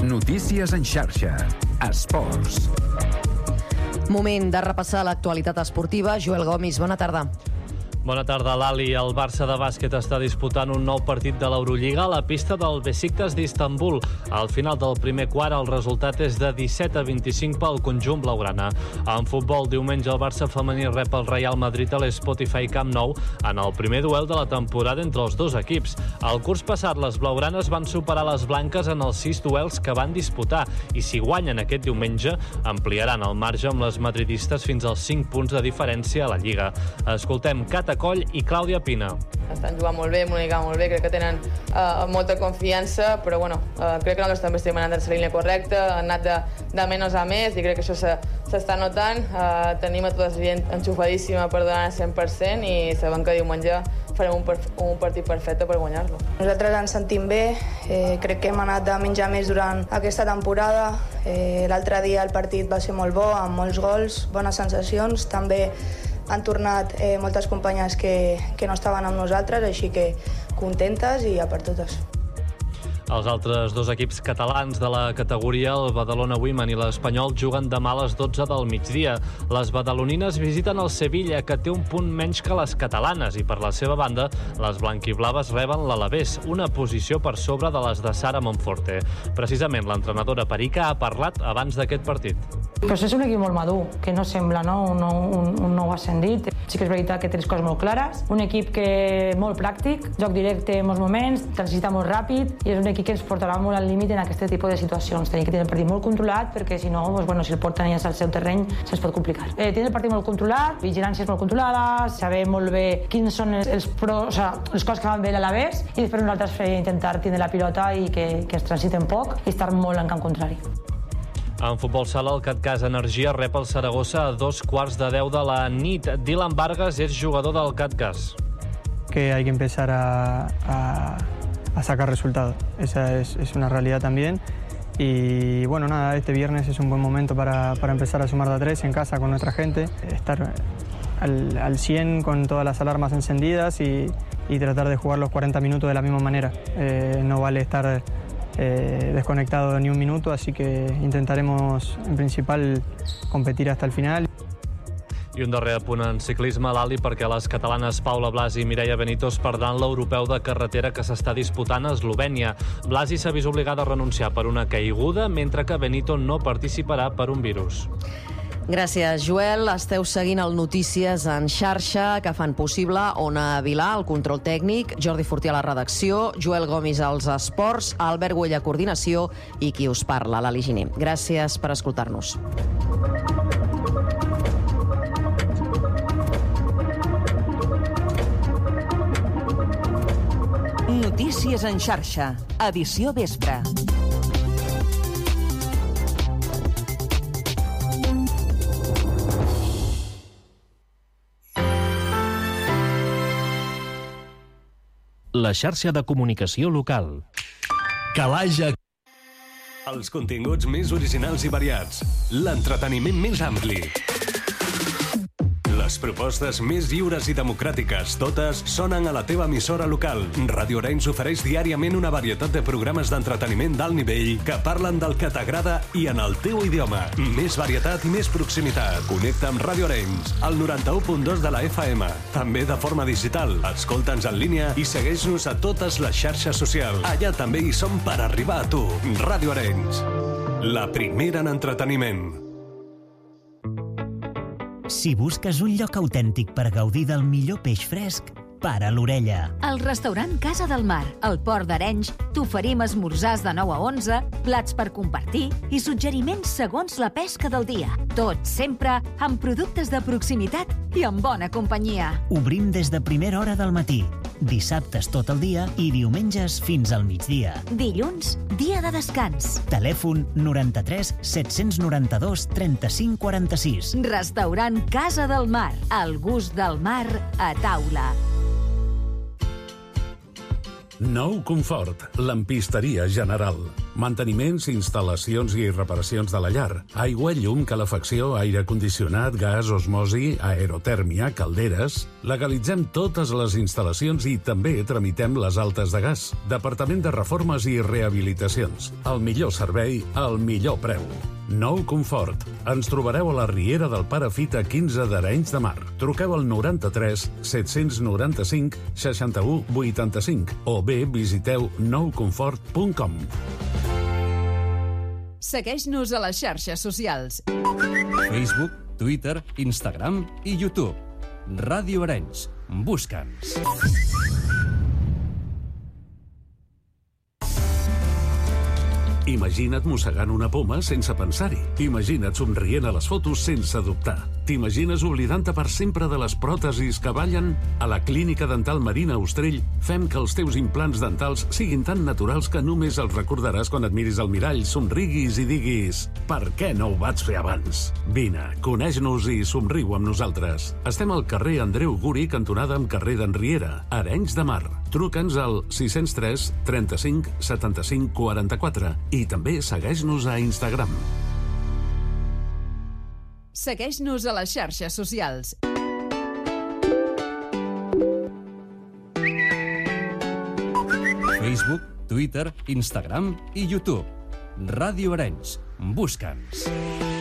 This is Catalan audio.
Notícies en xarxa. Esports. Moment de repassar l'actualitat esportiva. Joel Gomis, bona tarda. Bona tarda, Lali. El Barça de bàsquet està disputant un nou partit de l'Eurolliga a la pista del Besiktas d'Istanbul. Al final del primer quart, el resultat és de 17-25 pel conjunt blaugrana. En futbol, diumenge el Barça femení rep el Real Madrid a l'Spotify Camp Nou en el primer duel de la temporada entre els dos equips. Al curs passat, les blaugranes van superar les blanques en els 6 duels que van disputar i si guanyen aquest diumenge, ampliaran el marge amb les madridistes fins als 5 punts de diferència a la Lliga. Escoltem Cata Coll i Clàudia Pina. Estan jugant molt bé, m'ho dic molt bé, crec que tenen molta confiança, però bueno, crec que nosaltres també estem anant en la línia correcta, han anat de menys a més i crec que això s'està notant. Tenim a tota la gent enxufadíssima per donar el 100% i sabem que diumenge farem un partit perfecte per guanyar-lo. Nosaltres ens sentim bé, crec que hem anat de menys a més durant aquesta temporada. L'altre dia el partit va ser molt bo, amb molts gols, bones sensacions, també han tornat moltes companyes que no estaven amb nosaltres, així que contentes i a per totes. Els altres dos equips catalans de la categoria, el Badalona Women i l'Espanyol, juguen demà a les 12 del migdia. Les badalonines visiten el Sevilla, que té un punt menys que les catalanes, i per la seva banda, les blanquiblaves reben l'Alavés, una posició per sobre de les de Sara Monforte. Precisament, l'entrenadora Perica ha parlat abans d'aquest partit. Pues és un equip molt madur, que no sembla un nou ascendit. Sí que és veritat que té les coses molt clares. Un equip que molt pràctic, joc directe en molts moments, transita molt ràpid i és un equip que ens portarà molt al límit en aquest tipus de situacions. Tenim que tenir el partit molt controlat perquè si no, si el porten ells al seu terreny, se'ns pot complicar. Tenir el partit molt controlat, vigilàncies molt controlades, saber molt bé quins són els pros, les coses que van bé a l'Alavés i després nosaltres intentar tenir la pilota i que es transiten poc i estar molt en camp contrari. En futbol sala, el CatGas Energia rep el Saragossa a 2:15 de la nit. Dylan Vargas és jugador del CatGas. Que hay que empezar a sacar resultados. Esa es una realidad también. Y bueno, nada, este viernes es un buen momento para empezar a sumar de a 3 en casa con nuestra gente. Estar al 100 con todas las alarmas encendidas y tratar de jugar los 40 minutos de la misma manera. No vale estar desconectado ni un minuto, así que intentaremos en principal competir hasta el final. I un darrer apunt en ciclisme, Lali, perquè les catalanes Paula Blasi i Mireia Benito es perdran l'europeu de carretera que s'està disputant a Eslovènia. Blasi s'ha vist obligada a renunciar per una caiguda, mentre que Benito no participarà per un virus. Gràcies, Joel. Esteu seguint el Notícies en xarxa que fan possible Ona Vilà, el control tècnic, Jordi Fortí a la redacció, Joel Gomis als esports, Albert Güell a coordinació i qui us parla, Lali Giner. Gràcies per escoltar-nos. Notícies en xarxa, edició vespre. La xarxa de comunicació local. Calaix. Els continguts més originals i variats. L'entreteniment més ampli. Les propostes més lliures i democràtiques, totes sonen a la teva emissora local. Ràdio Arenys ofereix diàriament una varietat de programes d'entreteniment d'alt nivell que parlen del que t'agrada i en el teu idioma. Més varietat i més proximitat. Connecta amb Ràdio Arenys, al 91.2 de la FM. També de forma digital. Escolta'ns en línia i segueix-nos a totes les xarxes socials. Allà també hi som per arribar a tu. Ràdio Arenys, la primera en entreteniment. Si busques un lloc autèntic per gaudir del millor peix fresc, para l'orella. El restaurant Casa del Mar, al Port d'Arenys, t'oferim esmorzars de 9 a 11, plats per compartir i suggeriments segons la pesca del dia. Tot sempre amb productes de proximitat i amb bona companyia. Obrim des de primera hora del matí, dissabtes tot el dia i diumenges fins al migdia. Dilluns, dia de descans. Telèfon 93 792 35 46. Restaurant Casa del Mar, el gust del mar a taula. Nou Confort, lampisteria general. Manteniments, instal·lacions i reparacions de la llar. Aigua, llum, calefacció, aire condicionat, gas, osmosi, aerotèrmia, calderes. Legalitzem totes les instal·lacions i també tramitem les altes de gas. Departament de Reformes i Rehabilitacions. El millor servei, al millor preu. Nou Confort. Ens trobareu a la Riera del Pare Fita 15 d'Arenys de Mar. Truqueu al 93 795 61 85 o bé visiteu nouconfort.com. Segueix-nos a les xarxes socials. Facebook, Twitter, Instagram i YouTube. Ràdio Arenys. Busca'ns. Imagina't mossegant una poma sense pensar-hi. Imagina't somrient a les fotos sense dubtar. T'imagines oblidant-te per sempre de les pròtesis que ballen? A la Clínica Dental Marina Ostrell fem que els teus implants dentals siguin tan naturals que només els recordaràs quan et miris al mirall, somriguis i diguis «Per què no ho vaig fer abans?» Vine, coneix-nos i somriu amb nosaltres. Estem al carrer Andreu Guri, cantonada amb carrer d'Enriera, Arenys de Mar. Truca'ns al 603 35 75 44 i també segueix-nos a Instagram. Segueix-nos a les xarxes socials. Facebook, Twitter, Instagram i YouTube. Ràdio Arenys. Busca'ns.